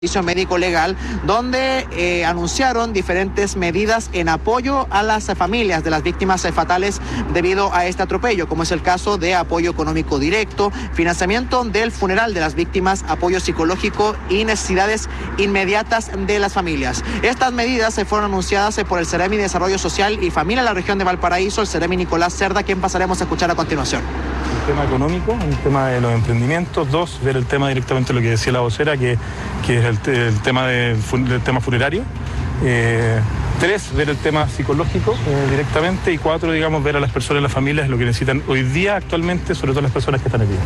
Servicio Médico Legal, donde anunciaron diferentes medidas en apoyo a las familias de las víctimas fatales debido a este atropello, como es el caso de apoyo económico directo, financiamiento del funeral de las víctimas, apoyo psicológico y necesidades inmediatas de las familias. Estas medidas se fueron anunciadas por el Ceremi de Desarrollo Social y Familia de la región de Valparaíso, el Ceremi Nicolás Cerda, quien pasaremos a escuchar a continuación. Un tema económico, un tema de los emprendimientos. Dos, ver el tema directamente, lo que decía la vocera, que es el tema del tema funerario. Tres, ver el tema psicológico directamente. Y cuatro, digamos, ver a las personas, las familias, lo que necesitan hoy día, actualmente, sobre todo las personas que están aquí.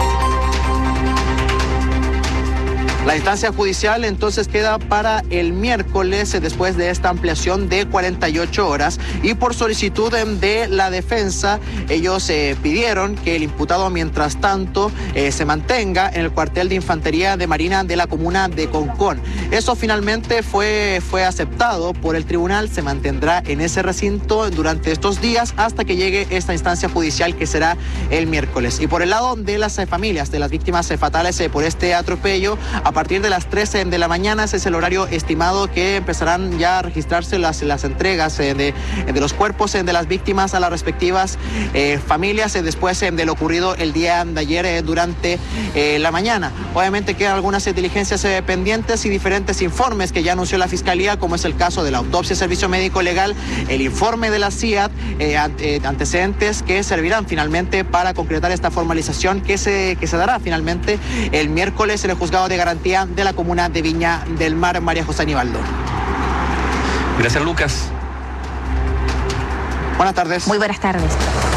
La instancia judicial entonces queda para el miércoles después de esta ampliación de 48 horas y por solicitud de la defensa ellos pidieron que el imputado mientras tanto se mantenga en el cuartel de infantería de Marina de la comuna de Concón. Eso finalmente fue aceptado por el tribunal, se mantendrá en ese recinto durante estos días hasta que llegue esta instancia judicial que será el miércoles. Y por el lado de las familias de las víctimas fatales por este atropello, a partir de las 13 de la mañana, ese es el horario estimado que empezarán ya a registrarse las entregas de los cuerpos de las víctimas a las respectivas familias después de lo ocurrido el día de ayer durante la mañana. Obviamente quedan algunas diligencias pendientes y diferentes informes que ya anunció la Fiscalía, como es el caso de la autopsia, Servicio Médico Legal, el informe de la CIAT, antecedentes que servirán finalmente para concretar esta formalización que se dará finalmente el miércoles en el Juzgado de Garantía de la comuna de Viña del Mar. María José Aníbaldo. Gracias, Lucas. Buenas tardes. Muy buenas tardes.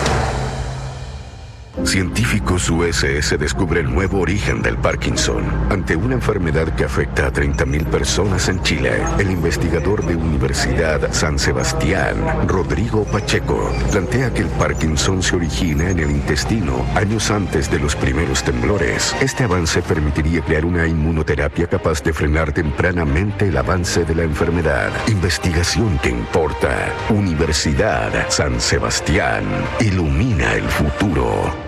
Científicos USS descubre el nuevo origen del Parkinson. Ante una enfermedad que afecta a 30.000 personas en Chile, el investigador de Universidad San Sebastián, Rodrigo Pacheco, plantea que el Parkinson se origina en el intestino años antes de los primeros temblores. Este avance permitiría crear una inmunoterapia capaz de frenar tempranamente el avance de la enfermedad. Investigación que importa. Universidad San Sebastián. Ilumina el futuro.